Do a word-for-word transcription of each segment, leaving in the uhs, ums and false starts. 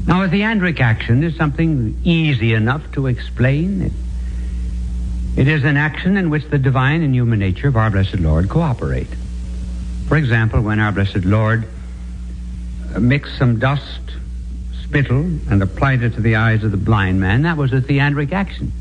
Now, a theandric action is something easy enough to explain. It, it is an action in which the divine and human nature of our blessed Lord cooperate. For example, when our blessed Lord mixed some dust, spittle, and applied it to the eyes of the blind man, that was a theandric action.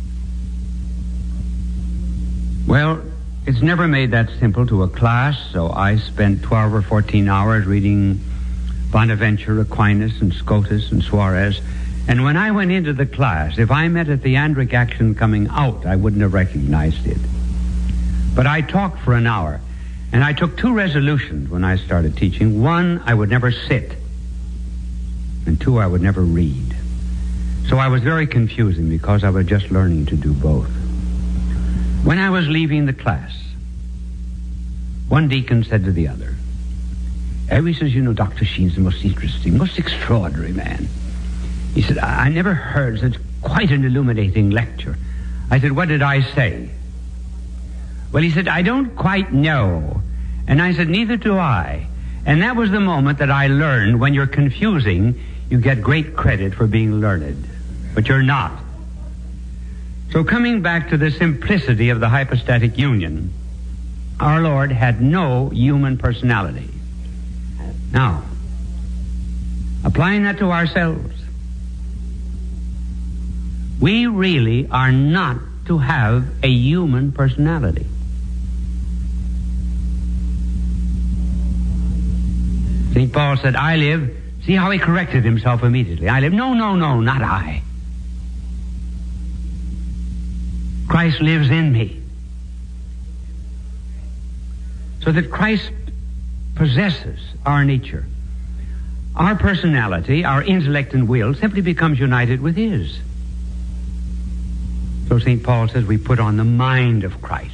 Well, it's never made that simple to a class, so I spent twelve or fourteen hours reading Bonaventure, Aquinas, and Scotus, and Suarez. And when I went into the class, if I met a theandric action coming out, I wouldn't have recognized it. But I talked for an hour, and I took two resolutions when I started teaching. One, I would never sit. And two, I would never read. So I was very confusing because I was just learning to do both. When I was leaving the class, one deacon said to the other, "Oh," he says, "you know, Doctor Sheen's the most interesting, most extraordinary man." He said, I, I never heard such quite an illuminating lecture." I said, "What did I say?" Well, he said, "I don't quite know." And I said, "Neither do I." And that was the moment that I learned when you're confusing, you get great credit for being learned, but you're not. So coming back to the simplicity of the hypostatic union, our Lord had no human personality. Now, applying that to ourselves, we really are not to have a human personality. Saint Paul said, "I live." See how he corrected himself immediately. "I live." No, no, no, not I. Christ lives in me. So that Christ possesses our nature. Our personality, our intellect and will simply becomes united with his. So Saint Paul says we put on the mind of Christ.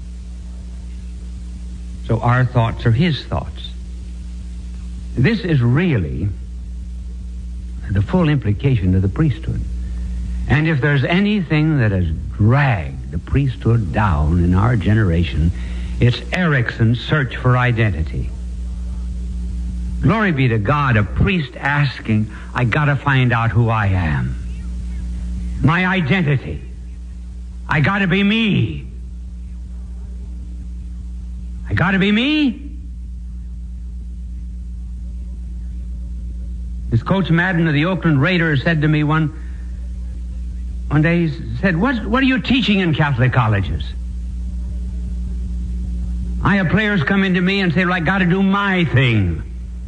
So our thoughts are his thoughts. This is really the full implication of the priesthood. And if there's anything that has dragged the priesthood down in our generation, it's Erickson's search for identity. Glory be to God, a priest asking, I gotta find out who I am. My identity. I gotta be me. I gotta be me. This Coach Madden of the Oakland Raiders said to me one one day, he said, what, what are you teaching in Catholic colleges? I have players come into me and say, well, I got to do my thing.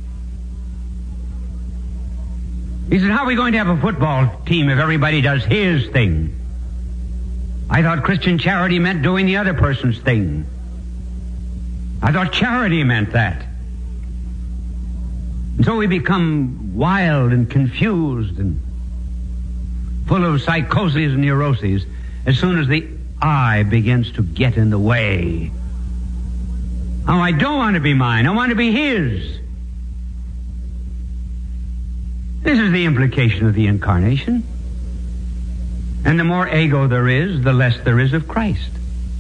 He said, how are we going to have a football team if everybody does his thing? I thought Christian charity meant doing the other person's thing. I thought charity meant that. And so we become wild and confused and full of psychoses and neuroses as soon as the I begins to get in the way. Oh, I don't want to be mine. I want to be his. This is the implication of the incarnation. And the more ego there is, the less there is of Christ.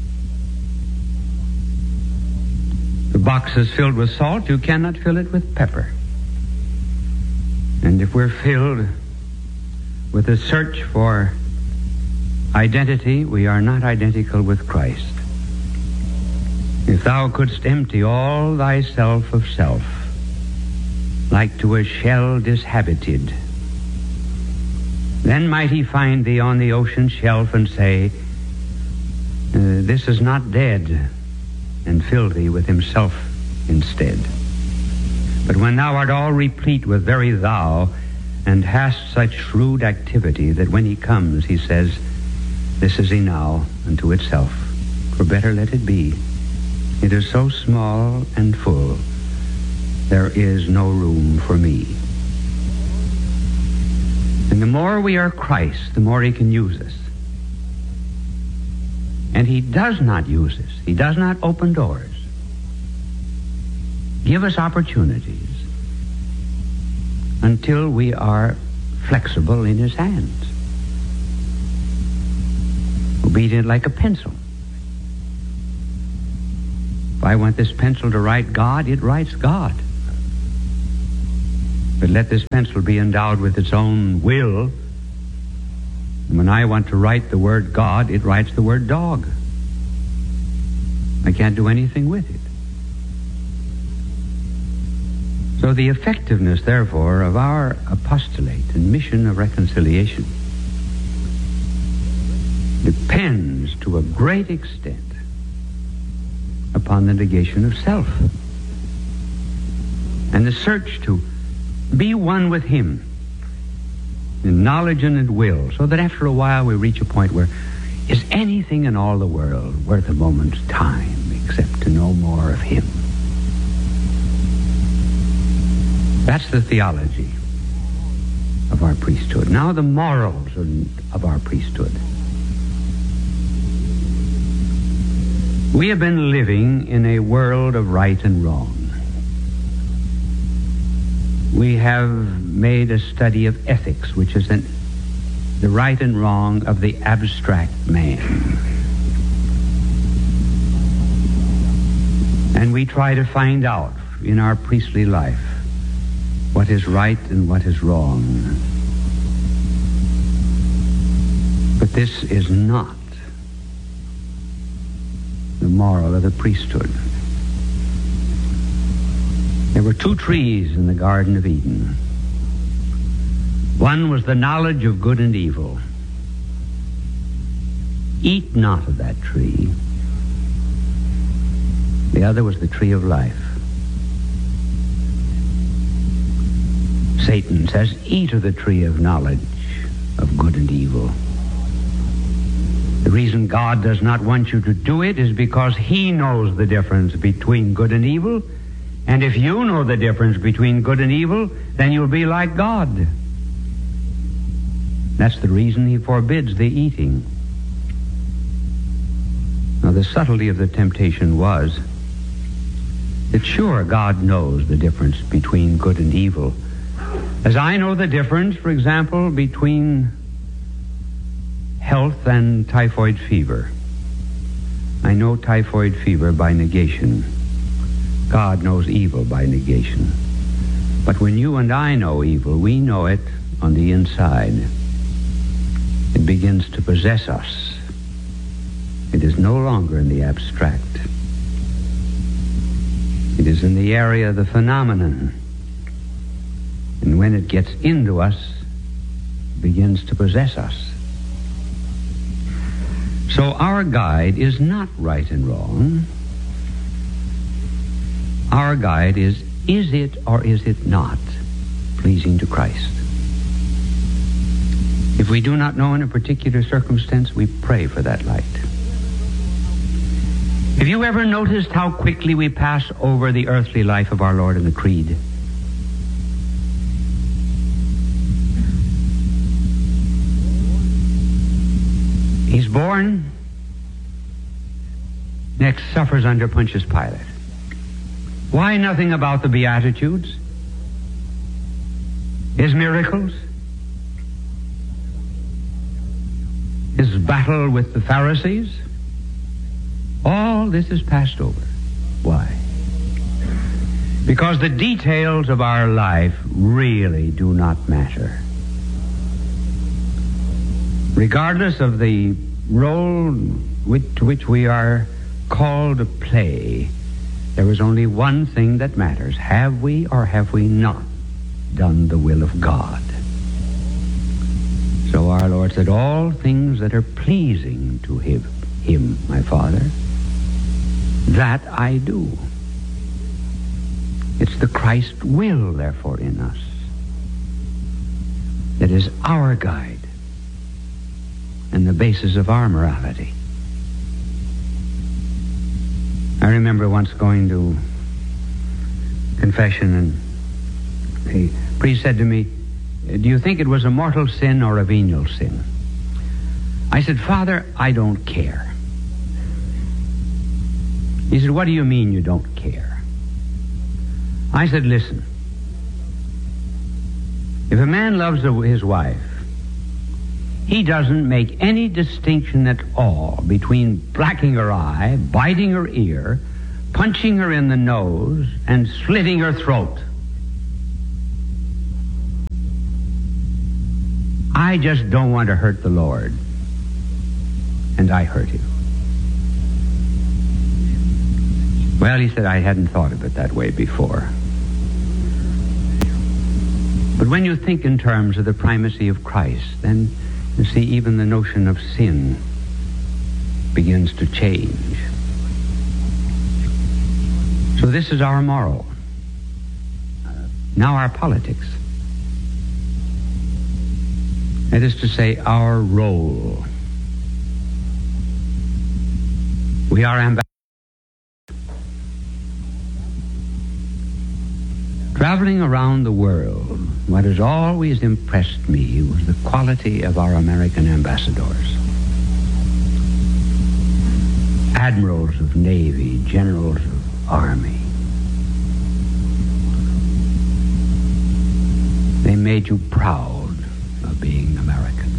The box is filled with salt, you cannot fill it with pepper. And if we're filled with a search for identity, we are not identical with Christ. If thou couldst empty all thyself of self, like to a shell dishabited, then might he find thee on the ocean shelf and say, uh, this is not dead, and fill thee with himself instead. But when thou art all replete with very thou, and hast such shrewd activity that when he comes, he says, this is he now unto itself, for better let it be. It is so small and full, there is no room for me. And the more we are Christ, the more he can use us. And he does not use us. He does not open doors. Give us opportunities until we are flexible in his hands. Obedient like a pencil. If I want this pencil to write God, it writes God. But let this pencil be endowed with its own will. When I want to write the word God, it writes the word dog. I can't do anything with it. So the effectiveness, therefore, of our apostolate and mission of reconciliation depends to a great extent upon the negation of self and the search to be one with Him in knowledge and in will, so that after a while we reach a point where is anything in all the world worth a moment's time except to know more of Him? That's the theology of our priesthood. Now the morals of our priesthood. We have been living in a world of right and wrong. We have made a study of ethics, which is an, the right and wrong of the abstract man. And we try to find out in our priestly life what is right and what is wrong. But this is not the moral of the priesthood. There were two trees in the Garden of Eden. One was the knowledge of good and evil. Eat not of that tree. The other was the tree of life. Satan says, eat of the tree of knowledge of good and evil. The reason God does not want you to do it is because He knows the difference between good and evil. And if you know the difference between good and evil, then you'll be like God. That's the reason He forbids the eating. Now, the subtlety of the temptation was that sure, God knows the difference between good and evil. As I know the difference, for example, between health and typhoid fever. I know typhoid fever by negation. God knows evil by negation. But when you and I know evil, we know it on the inside. It begins to possess us. It is no longer in the abstract. It is in the area of the phenomenon. And when it gets into us, it begins to possess us. So our guide is not right and wrong. Our guide is, is it or is it not pleasing to Christ? If we do not know in a particular circumstance, we pray for that light. Have you ever noticed how quickly we pass over the earthly life of our Lord in the Creed? He's born, next suffers under Pontius Pilate. Why nothing about the Beatitudes? His miracles? His battle with the Pharisees? All this is passed over. Why? Because the details of our life really do not matter. Regardless of the role with, to which we are called to play, there is only one thing that matters. Have we or have we not done the will of God? So our Lord said, all things that are pleasing to him, him, my Father, that I do. It's the Christ will, therefore, in us that is our guide and the basis of our morality. I remember once going to confession, and the priest said to me, do you think it was a mortal sin or a venial sin? I said, Father, I don't care. He said, what do you mean you don't care? I said, listen, if a man loves his wife, he doesn't make any distinction at all between blacking her eye, biting her ear, punching her in the nose, and slitting her throat. I just don't want to hurt the Lord. And I hurt him. Well, he said, I hadn't thought of it that way before. But when you think in terms of the primacy of Christ, then you see even the notion of sin begins to change. So this is our moral. Now our politics. That is to say, our role. We are ambassadors. Traveling around the world, what has always impressed me was the quality of our American ambassadors. Admirals of Navy, generals of Army. They made you proud of being American.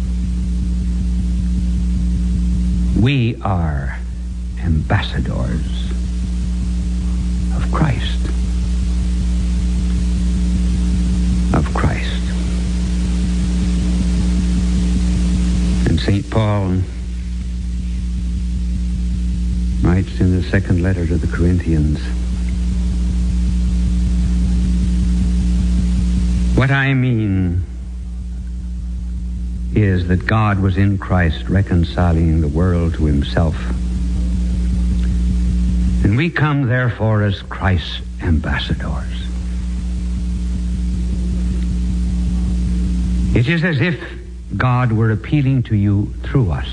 We are ambassadors of Christ. Of Christ. And Saint Paul writes in the second letter to the Corinthians, what I mean is that God was in Christ reconciling the world to himself. And we come therefore as Christ's ambassadors. It is as if God were appealing to you through us.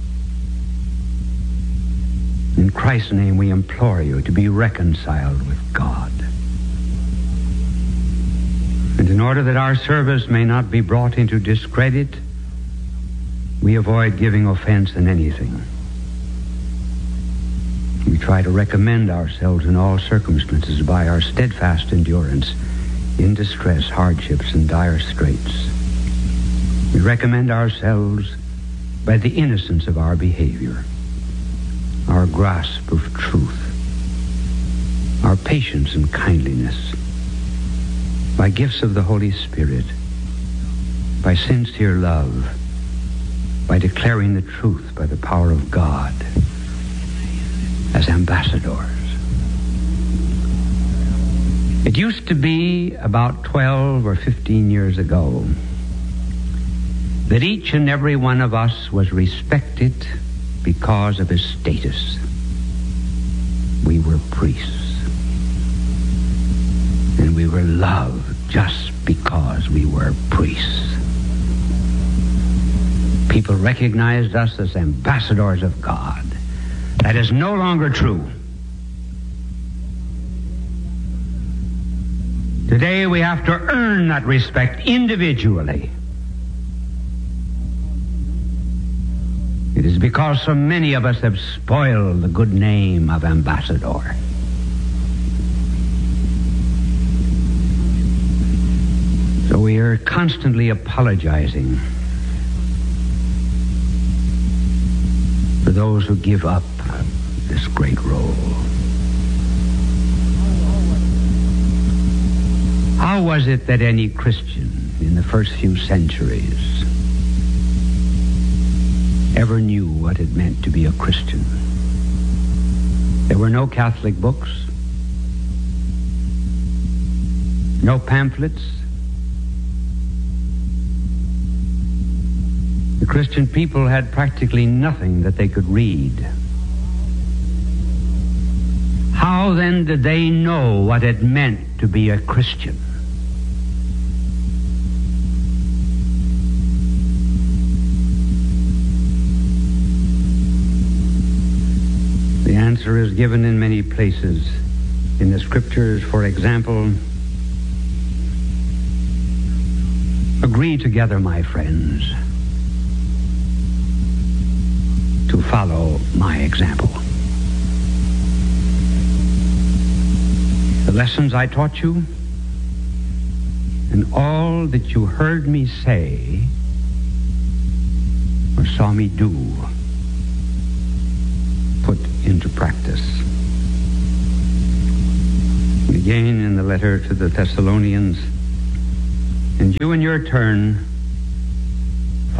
In Christ's name we implore you to be reconciled with God. And in order that our service may not be brought into discredit, we avoid giving offense in anything. We try to recommend ourselves in all circumstances by our steadfast endurance in distress, hardships, and dire straits. We recommend ourselves by the innocence of our behavior, our grasp of truth, our patience and kindliness, by gifts of the Holy Spirit, by sincere love, by declaring the truth by the power of God, as ambassadors. It used to be about twelve or fifteen years ago that each and every one of us was respected because of his status. We were priests. And we were loved just because we were priests. People recognized us as ambassadors of God. That is no longer true. Today we have to earn that respect individually. It is because so many of us have spoiled the good name of ambassador. So we are constantly apologizing for those who give up this great role. How was it that any Christian in the first few centuries ever knew what it meant to be a Christian? There were no Catholic books, no pamphlets. The Christian people had practically nothing that they could read. How then did they know what it meant to be a Christian? The answer is given in many places in the scriptures. For example, agree together, my friends, to follow my example. The lessons I taught you and all that you heard me say or saw me do, put into practice. And again in the letter to the Thessalonians, and you in your turn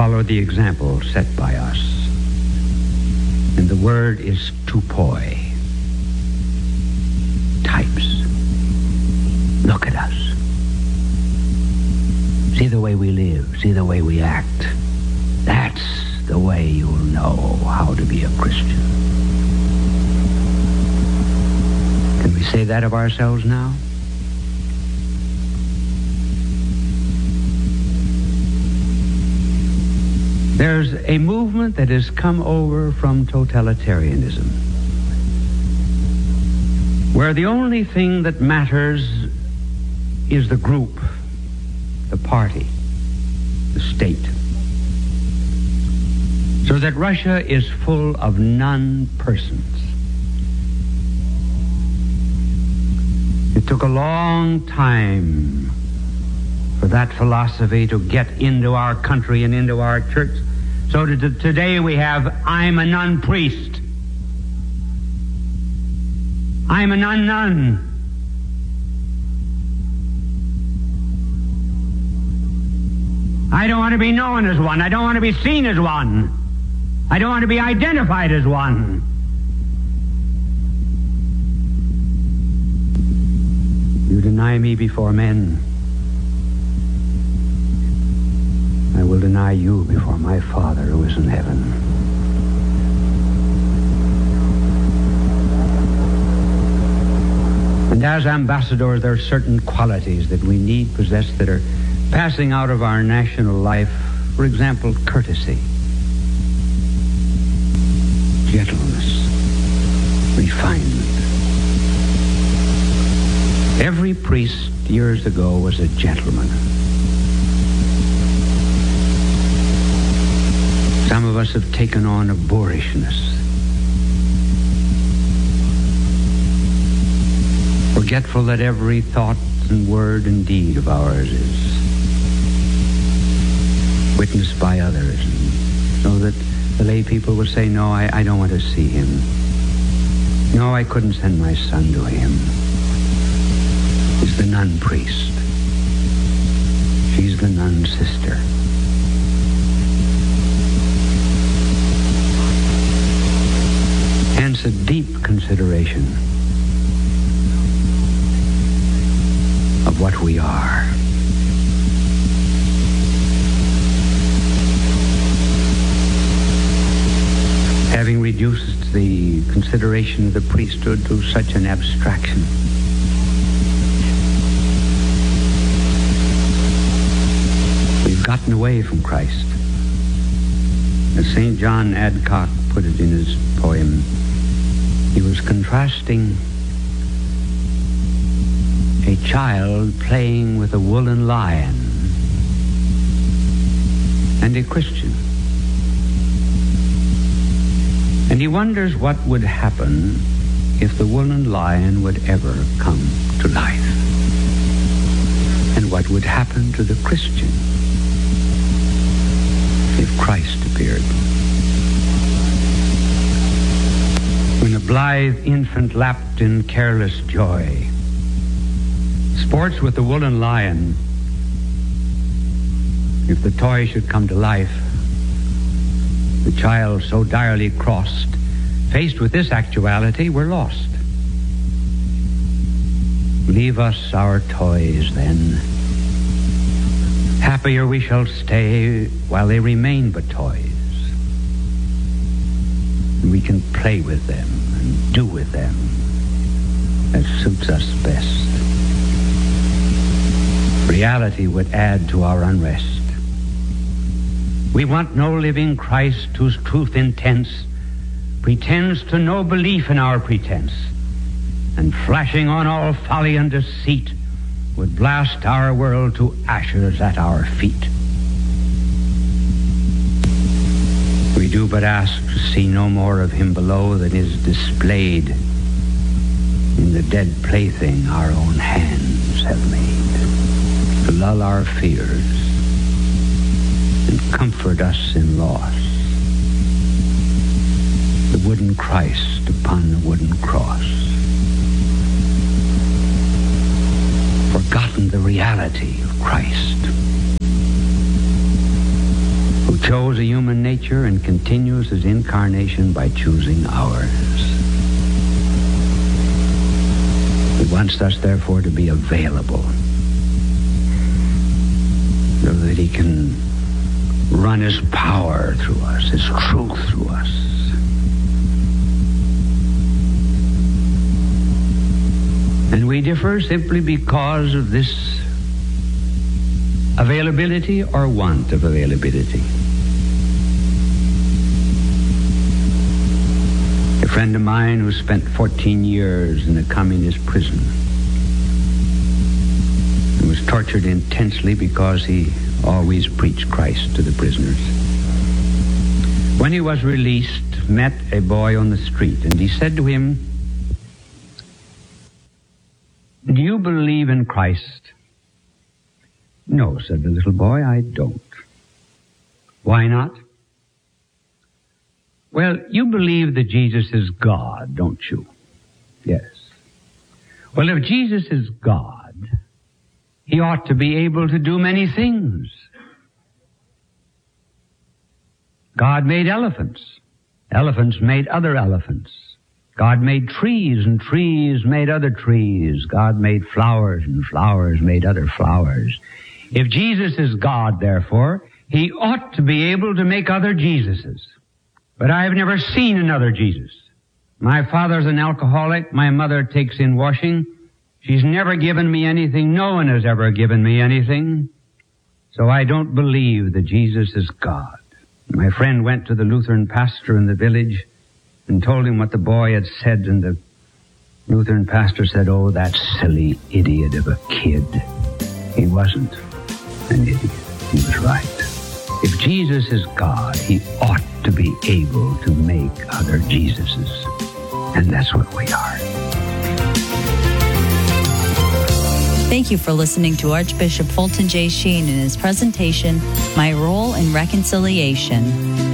follow the example set by us. And the word is tupoi. Types. Look at us. See the way we live. See the way we act. That's the way you'll know how to be a Christian. Can we say that of ourselves now? There's a movement that has come over from totalitarianism, where the only thing that matters is the group, the party, the state. So that Russia is full of non-persons. It took a long time for that philosophy to get into our country and into our church. So that today we have, I'm a nun-priest. I'm a nun-nun. I don't want to be known as one. I don't want to be seen as one. I don't want to be identified as one. You deny me before men, I will deny you before my Father who is in heaven. And as ambassadors, there are certain qualities that we need possess that are passing out of our national life. For example, courtesy, gentleness, refinement. Every priest years ago was a gentleman. Some of us have taken on a boorishness, forgetful that every thought and word and deed of ours is witnessed by others, and so that the lay people would say, no, I, I don't want to see him. No, I couldn't send my son to him. He's the nun priest. She's the nun sister. Hence a deep consideration of what we are. Having reduced the consideration of the priesthood to such an abstraction, we've gotten away from Christ. As Saint John Adcock put it in his poem, he was contrasting a child playing with a woolen lion and a Christian. And he wonders what would happen if the woolen lion would ever come to life. And what would happen to the Christian if Christ appeared. When a blithe infant lapped in careless joy, sports with the woolen lion, if the toy should come to life, the child so direly crossed, faced with this actuality, we're lost. Leave us our toys then. Happier we shall stay while they remain but toys. And we can play with them and do with them as suits us best. Reality would add to our unrest. We want no living Christ whose truth intense pretends to no belief in our pretense, and flashing on all folly and deceit would blast our world to ashes at our feet. We do but ask to see no more of him below than is displayed in the dead plaything our own hands have made, to lull our fears and comfort us in loss. The wooden Christ upon the wooden cross. Forgotten the reality of Christ, who chose a human nature and continues his incarnation by choosing ours. He wants us, therefore, to be available so that he can run his power through us, his truth through us. And we differ simply because of this availability or want of availability. A friend of mine who spent fourteen years in a communist prison and was tortured intensely because he always preached Christ to the prisoners. When he was released, met a boy on the street, and he said to him, "Do you believe in Christ?" "No," said the little boy, "I don't." "Why not?" "Well, you believe that Jesus is God, don't you?" "Yes." "Well, if Jesus is God, he ought to be able to do many things. God made elephants. Elephants made other elephants. God made trees, and trees made other trees. God made flowers, and flowers made other flowers. If Jesus is God, therefore, he ought to be able to make other Jesuses. But I have never seen another Jesus. My father's an alcoholic. My mother takes in washing. She's never given me anything. No one has ever given me anything. So I don't believe that Jesus is God." My friend went to the Lutheran pastor in the village and told him what the boy had said, and the Lutheran pastor said, "Oh, that silly idiot of a kid." He wasn't an idiot. He was right. If Jesus is God, he ought to be able to make other Jesuses. And that's what we are. Thank you for listening to Archbishop Fulton J. Sheen in his presentation, My Role in Reconciliation.